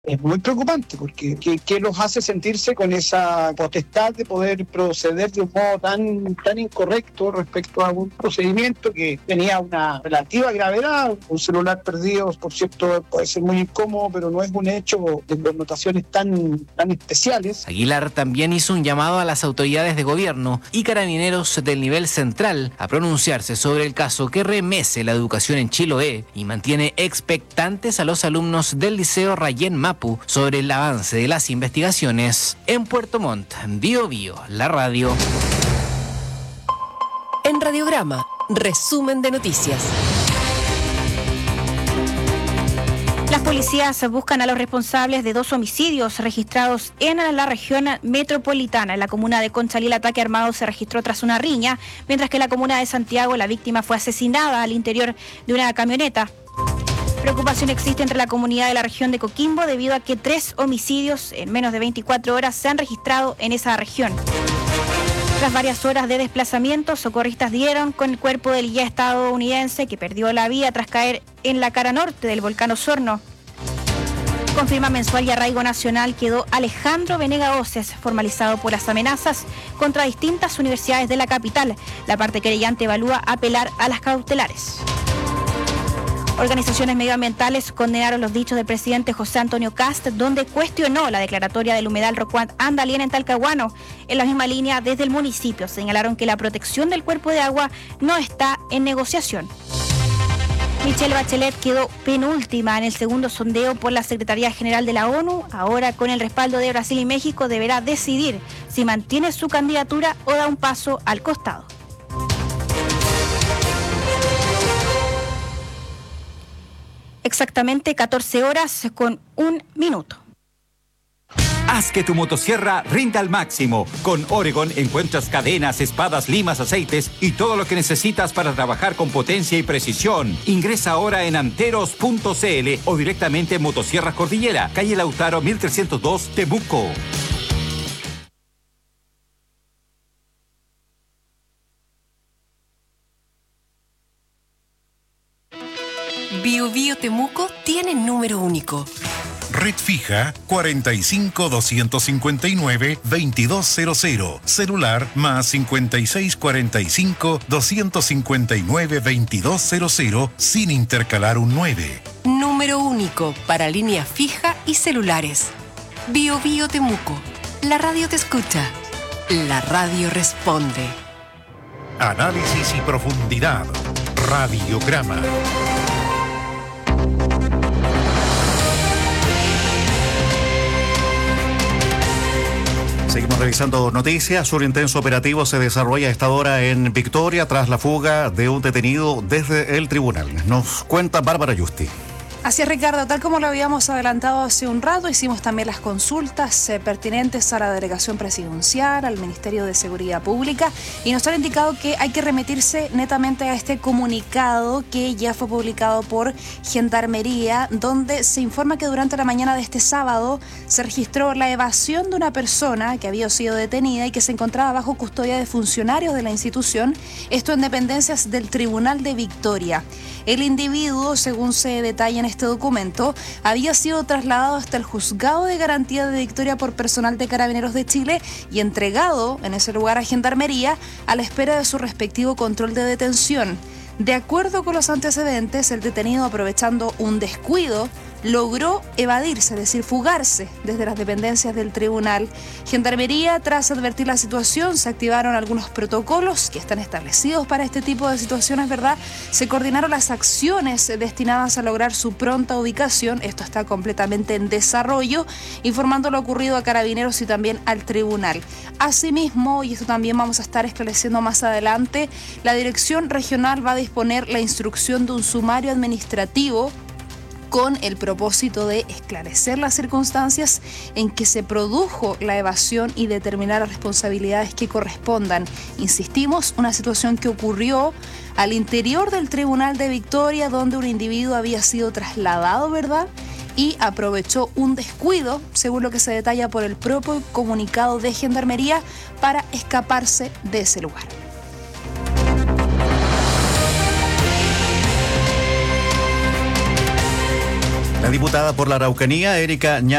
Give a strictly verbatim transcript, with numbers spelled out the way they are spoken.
Es muy preocupante porque ¿qué, qué los hace sentirse con esa potestad de poder proceder de un modo tan, tan incorrecto respecto a un procedimiento que tenía una relativa gravedad? Un celular perdido, por cierto, puede ser muy incómodo, pero no es un hecho de connotaciones tan, tan especiales. Aguilar también hizo un llamado a las autoridades de gobierno y carabineros del nivel central a pronunciarse sobre el caso que remece la educación en Chiloé y mantiene expectantes a los alumnos del Liceo Rayén Mapu sobre el avance de las investigaciones. En Puerto Montt, Bio Bio, la radio. En Radiograma, resumen de noticias. Las policías buscan a los responsables de dos homicidios registrados en la región metropolitana. En la comuna de Conchalí el ataque armado se registró tras una riña, mientras que en la comuna de Santiago la víctima fue asesinada al interior de una camioneta. Preocupación existe entre la comunidad de la región de Coquimbo debido a que tres homicidios en menos de veinticuatro horas se han registrado en esa región. Tras varias horas de desplazamiento, socorristas dieron con el cuerpo del guía estadounidense que perdió la vida tras caer en la cara norte del volcán Osorno. Confirma Mensual y Arraigo Nacional quedó Alejandro Venega Oces, formalizado por las amenazas contra distintas universidades de la capital. La parte querellante evalúa apelar a las cautelares. Organizaciones medioambientales condenaron los dichos del presidente José Antonio Kast, donde cuestionó la declaratoria del humedal Rocuant Andalien en Talcahuano. En la misma línea, desde el municipio señalaron que la protección del cuerpo de agua no está en negociación. Michelle Bachelet quedó penúltima en el segundo sondeo por la Secretaría General de la ONU. Ahora, con el respaldo de Brasil y México, deberá decidir si mantiene su candidatura o da un paso al costado. Exactamente catorce horas con un minuto. Haz que tu motosierra rinda al máximo. Con Oregon encuentras cadenas, espadas, limas, aceites y todo lo que necesitas para trabajar con potencia y precisión. Ingresa ahora en anteros punto c l o directamente en Motosierras Cordillera, calle Lautaro mil trescientos dos, Temuco. Bio Bio Temuco tiene número único. Red fija cuarenta y cinco, doscientos cincuenta y nueve, veintidós cero cero. Celular más cincuenta y seis, cuarenta y cinco, doscientos cincuenta y nueve, veintidós cero cero sin intercalar un nueve. Número único para línea fija y celulares. Bio Bio Temuco. La radio te escucha. La radio responde. Análisis y profundidad. Radiograma. Seguimos revisando noticias. Un intenso operativo se desarrolla a esta hora en Victoria tras la fuga de un detenido desde el tribunal. Nos cuenta Bárbara Yusti. Así es, Ricardo, tal como lo habíamos adelantado hace un rato, hicimos también las consultas eh, pertinentes a la delegación presidencial, al Ministerio de Seguridad Pública, y nos han indicado que hay que remitirse netamente a este comunicado que ya fue publicado por Gendarmería, donde se informa que durante la mañana de este sábado se registró la evasión de una persona que había sido detenida y que se encontraba bajo custodia de funcionarios de la institución, esto en dependencias del Tribunal de Victoria. El individuo, según se detalla en este documento, había sido trasladado hasta el Juzgado de Garantía de Victoria por personal de Carabineros de Chile y entregado en ese lugar a Gendarmería a la espera de su respectivo control de detención. De acuerdo con los antecedentes, el detenido, aprovechando un descuido, logró evadirse, es decir, fugarse desde las dependencias del tribunal. Gendarmería, tras advertir la situación, se activaron algunos protocolos que están establecidos para este tipo de situaciones, ¿verdad? Se coordinaron las acciones destinadas a lograr su pronta ubicación. Esto está completamente en desarrollo, informando lo ocurrido a Carabineros y también al tribunal. Asimismo, y esto también vamos a estar esclareciendo más adelante, la Dirección Regional va a disponer la instrucción de un sumario administrativo con el propósito de esclarecer las circunstancias en que se produjo la evasión y determinar las responsabilidades que correspondan. Insistimos, una situación que ocurrió al interior del Tribunal de Victoria, donde un individuo había sido trasladado, ¿verdad?, y aprovechó un descuido, según lo que se detalla por el propio comunicado de Gendarmería, para escaparse de ese lugar. La diputada por la Araucanía, Erika Ña